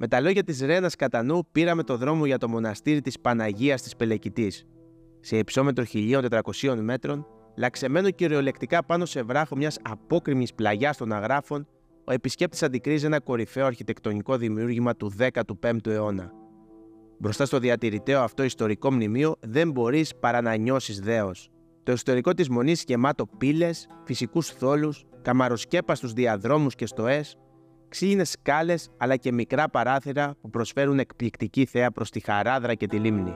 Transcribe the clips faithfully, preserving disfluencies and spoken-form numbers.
Με τα λόγια της Ρένας κατά νου, πήραμε το δρόμο για το μοναστήρι της Παναγίας της Πελεκητής. Σε υψόμετρο χίλια τετρακόσιων μέτρων, λαξεμένο κυριολεκτικά πάνω σε βράχο μιας απόκρημης πλαγιάς των Αγράφων, ο επισκέπτης αντικρίζει ένα κορυφαίο αρχιτεκτονικό δημιούργημα του δέκατου πέμπτου αιώνα. Μπροστά στο διατηρηταίο αυτό ιστορικό μνημείο δεν μπορείς παρά να νιώσεις δέος. Το ιστορικό της Μονής γεμάτο πύλες, φυσικούς θόλους, καμαροσκέπαστους διαδρόμους και στοές, ξύλινες σκάλες αλλά και μικρά παράθυρα που προσφέρουν εκπληκτική θέα προς τη Χαράδρα και τη Λίμνη.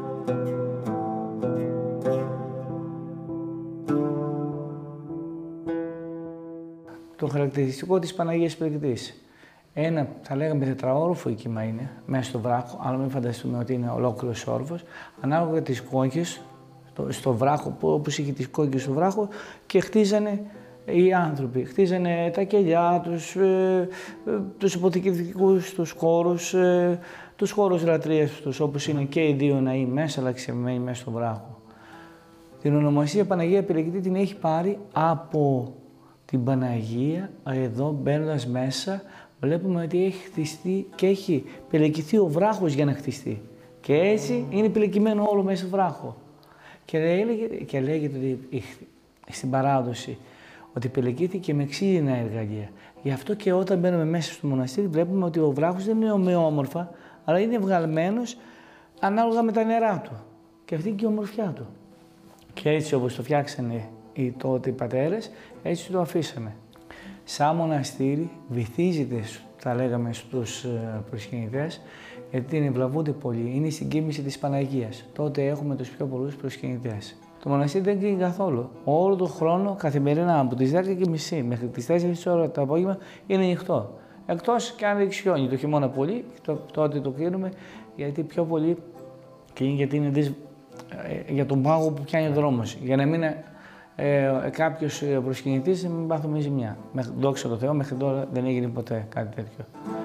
Το χαρακτηριστικό της Παναγίας Πελεκητής. Ένα, θα λέγαμε, τετραόροφο κύμα είναι, μέσα στο βράχο, αλλά μην φανταστούμε ότι είναι ολόκληρος όροφος, ανάλογα τις κόκκες, στο, στο βράχο, όπως είχε τις κόκκες στο βράχο, και χτίζανε οι άνθρωποι. Χτίζανε τα κελιά τους, ε, ε, τους υποθηκευτικούς τους χώρους, ε, τους χώρους λατρείας τους, όπως είναι και οι δύο ναοί μέσα, αλλά ξεμμένοι μέσα στο βράχο. Την ονομασία Παναγία Πελεκητή την έχει πάρει από την Παναγία, εδώ μπαίνοντας μέσα, βλέπουμε ότι έχει χτιστεί και έχει πελεκηθεί ο βράχος για να χτιστεί. Και έτσι είναι πελεκημένο όλο μέσα στο βράχο. Και λέγεται, και λέγεται ότι στην παράδοση ότι πελεκήθηκε με ξύλινα εργαλεία. Γι' αυτό και όταν μπαίνουμε μέσα στο μοναστήρι βλέπουμε ότι ο βράχος δεν είναι ομοιόμορφα, αλλά είναι βγαλμένος ανάλογα με τα νερά του. Και αυτή είναι και η ομορφιά του. Και έτσι όπως το φτιάξανε οι τότε οι πατέρες, έτσι το αφήσαμε. Σαν μοναστήρι βυθίζεται, θα λέγαμε, στους προσκυνητές, γιατί την ευλαβούνται πολύ. Είναι η συγκίνηση της Παναγίας. Τότε έχουμε τους πιο πολλούς προσκυνητές. Το μοναστήρι δεν κλείνει καθόλου. Όλο τον χρόνο, καθημερινά, από τις δέκα και μισή μέχρι τις τέσσερις ώρα το απόγευμα, είναι ανοιχτό. Εκτός και αν ρίξει χιόνι, το χειμώνα πολύ, το, τότε το κλείνουμε, γιατί πιο πολύ κλείνει, γιατί είναι δις, ε, για τον πάγο που πιάνει ο δρόμος. Για να μην ε, κάποιος προσκυνητής μην πάθουμε ζημιά. Δόξα τω Θεώ, μέχρι τώρα δεν έγινε ποτέ κάτι τέτοιο.